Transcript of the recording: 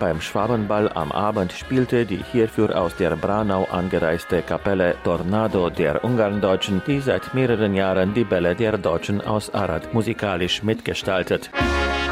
Beim Schwabenball am Abend spielte die hierfür aus der Braunau angereiste Kapelle Tornado der Ungarndeutschen, die seit mehreren Jahren die Bälle der Deutschen aus Arad musikalisch mitgestaltet.